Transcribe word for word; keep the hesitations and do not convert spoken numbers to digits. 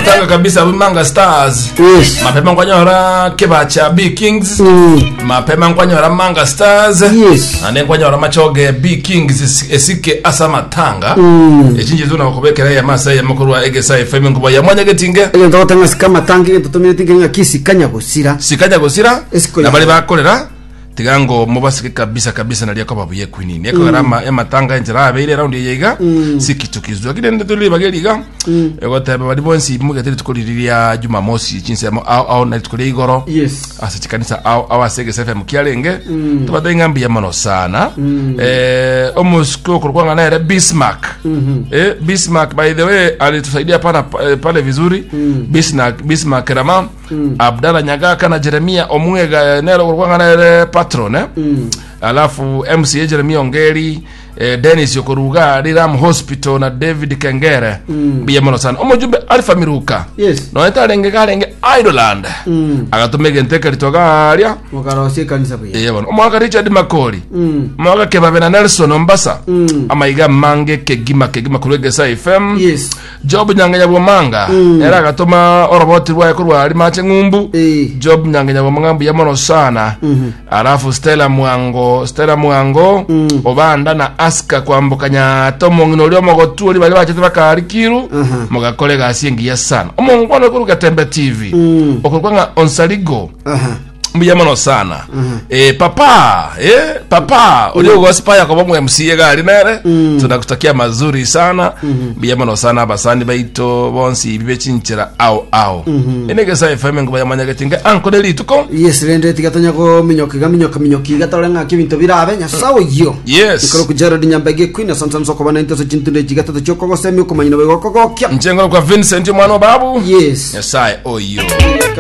matanga kabisa Manga Stars. Yes. Mapema kwanyora Kebacha B Kings. Mm. Mapema kwanyora Manga Stars. Yes. Ane kwanyora Machoge B Kings esike asa matanga. Mm. Echinje zuna bakobekera ya masa ya makuru wa Egesa F M kuba ya mwanya getinge. Ege ndotanga sikama tangi tutumire tinga kisi kanya gusira. Sikanya gusira. Esiko na bali bakolera tigango mubasike kabisa kabisa na lyako babuye kwinini yako garama mm. ematanga enjira abeire round yega mm. sikitukizwa akide ndetuli bageliga mm. egotebe bali bonsi mugateri tukoliriria Jumamosi chinse au au na tukole igoro yes asa chikanisa au au asege F M kialenge mm. tubade ngambi ya mano sana mm. eh omusko kurwanga na Bismarck mm -hmm. eh Bismarck by the way alitusaidia pana pale vizuri mm. Bismarck Bismarck rama mm. Abdalla Nyagaka na Jeremia Omwega nero kurwanga na patron eh mm. alafu M C A Jeremia Ongeri eh, Dennis Yokoruga Riram Hospital na David Kengere mm. biya mono sana omujumbe Alfa Miruka yes no etarenge galenge Ireland mm. agatumege nteka litogaria mukarose kanisa bya eh bano omwaka Richard Makori mm. omwaka Kebabe na Nelson Ombasa mm. amaiga mange kegima kegima Kuregesa F M yes Job Nyanganya Bomanga mm. era agatuma oroboti rwa kurwa ari mache ngumbu eh. Job Nyanganya Bomanga biya mono sana mm -hmm. alafu Stella Mwango Stella Mwango mm. obanda na aska kwambukanya tomo ngino lyo mogotu bali bachete bakarikiru uh -huh. mugakole gasingiya sana omongo ono kuruka Tembe T V mm. okurwanga Onsaligo uh -huh. mbiyamano sana uh -huh. eh papa eh papa mm. ulio gospaya kwa bomu M C A gari nere mm. tunakutakia mazuri sana mbiyamano mm -hmm. sana basani baito bonsi bibe chinchira au au mm -hmm. Enegesa F M ngubaya manyagetinga anko deli tuko yes rende tigatonya ko minyoki ga minyoka minyoki gatorenga kibinto birabe nya sawo yo yes ikoro kujara dinyambege Queen Samson soko bana into chintunde jigata choko go semi ko manyino bego kokokya njengo kwa Vincent mwana babu yes yesai oyo